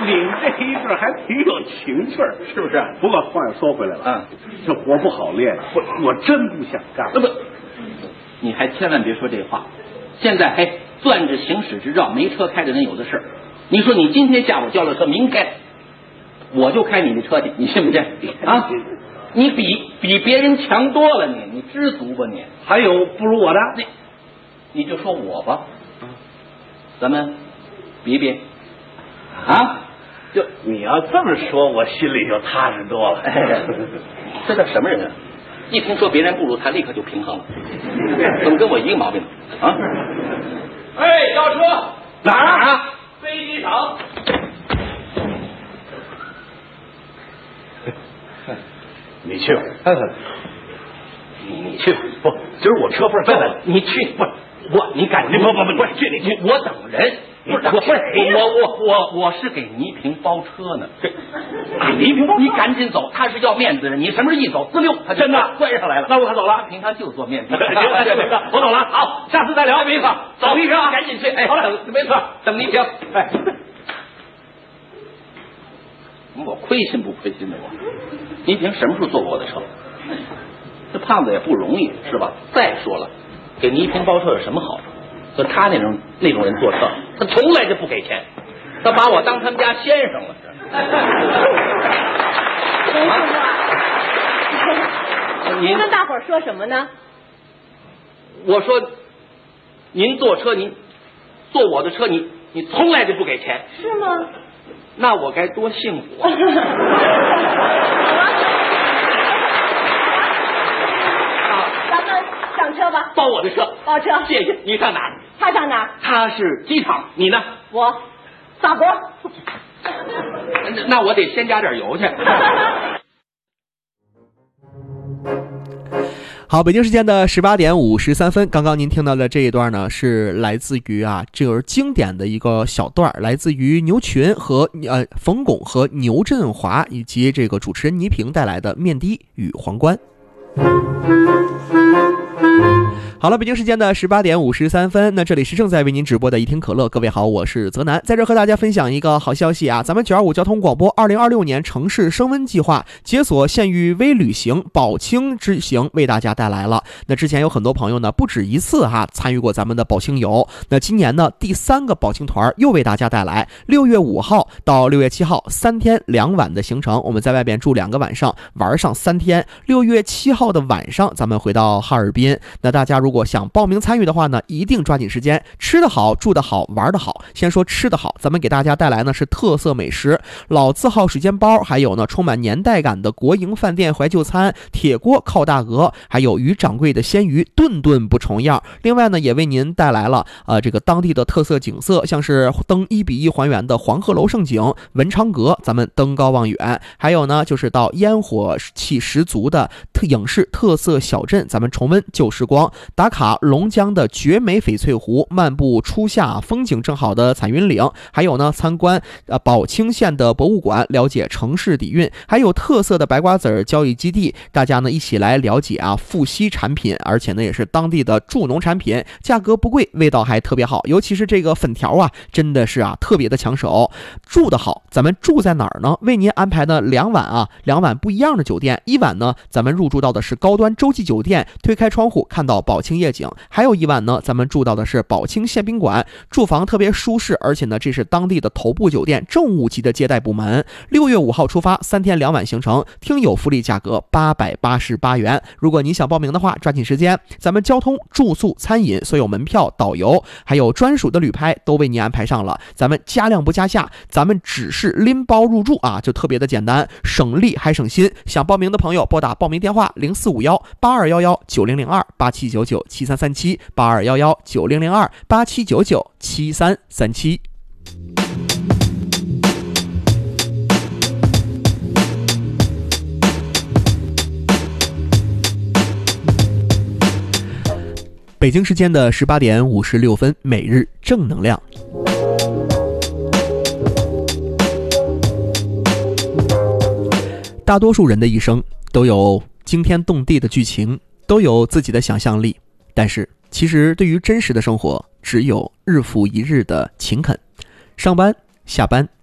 你们这一对还挺有情趣儿， 是不是？ 不过话又说回来了，这活不好练，我真不想干。 不，你还千万别说这话。现在还攥着行驶执照，没车开的人有的是。你说你今天下午交了车，明天我就开你的车去，你信不信？啊，你比别人强多了，你知足吧你？ 还有不如我的， 你就说我吧，咱们比啊。 就你要这么说，我心里就踏实多了。 这叫什么人啊？一听说别人不如他，立刻就平衡了。怎么跟我一个毛病啊？哎，要车哪儿啊？ 飞机场。 你去吧， 你去吧。 不，今儿我车份够了。 你去不？你赶紧不去你去， 我等人。我是给倪萍包车呢。 倪萍包车， 你赶紧走，他是要面子的人。你什么时候一走，滋溜，他真的关上来了。 那我可走了。 平常就做面子。 行，我走了。好，下次再聊。 没错，走一声，赶紧去。哎，好了，没错，等倪萍。哎，我亏心不亏心的我？倪萍什么时候坐过我的车？这胖子也不容易，是吧？再说了，给倪萍包车有什么好处？就他那种人坐车，他从来就不给钱，他把我当他们家先生了。 您跟大伙儿说什么呢？ 我说，您坐车，您坐我的车，你从来就不给钱， 是吗？ 那我该多幸福啊！ 咱们上车吧。 包我的车， 包车。 谢谢。你上哪儿？ 他上哪儿？ 他是机场，你呢？ 我法国。 那我得先加点油去。 好，北京时间的18点53分，刚刚您听到的这一段呢，是来自于这个经典的一个小段，来自于牛群和冯巩和牛振华以及这个主持人倪萍带来的《面的与皇冠》。好了，北京时间的18点53分，那这里是正在为您直播的一听可乐。各位好，我是泽南，在这和大家分享一个好消息啊！咱们925交通广播2026年城市升温计划解锁县域微旅行宝清之行为大家带来了。那之前有很多朋友呢不止一次参与过咱们的宝清游，那今年呢第3个宝清团又为大家带来6月5号到6月7号3天2晚的行程，我们在外边住2个晚上，玩上3天。6月7号的晚上咱们回到哈尔滨。那大家如果想报名参与的话呢，一定抓紧时间，吃得好，住得好，玩得好。先说吃得好，咱们给大家带来呢是特色美食，老字号水煎包，还有呢充满年代感的国营饭店怀旧餐，铁锅靠大鹅，还有于掌柜的鲜鱼，顿顿不重样。另外呢，也为您带来了这个当地的特色景色，像是登1:1还原的黄鹤楼胜景、文昌阁，咱们登高望远；还有呢，就是到烟火气十足的影视特色小镇，咱们重温旧时光，打卡龙江的绝美翡翠湖，漫步初夏风景正好的彩云岭，还有呢参观宝清县的博物馆，了解城市底蕴，还有特色的白瓜子交易基地，大家呢一起来了解富硒产品，而且呢也是当地的助农产品，价格不贵，味道还特别好，尤其是这个粉条真的是特别的抢手。住得好，咱们住在哪儿呢？为您安排的2晚不一样的酒店，一晚呢咱们入住到的是高端洲际酒店，推开窗户看到宝清夜景，还有一晚呢咱们住到的是宝清县宾馆，住房特别舒适，而且呢这是当地的头部酒店，正5级的接待部门。6月5号出发，3天2晚行程，听友福利价格888元。如果您想报名的话，抓紧时间，咱们交通、住宿、餐饮，所有门票、导游还有专属的旅拍都为您安排上了，咱们加量不加价，咱们只是拎包入住就特别的简单，省力还省心。想报名的朋友拨打报名电话0451-8211-9002-8799-7337，8211-9002-8799-7337。北京时间的18点56分，每日正能量。大多数人的一生都有惊天动地的剧情，都有自己的想象力，但是其实对于真实的生活，只有日复一日的勤恳。上班、下班、